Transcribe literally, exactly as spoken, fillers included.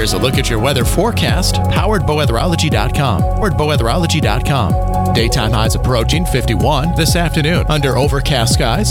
Here's a look at your weather forecast, powered by weatherology dot com. Powered by weatherology dot com. Daytime highs approaching fifty-one this afternoon under overcast skies.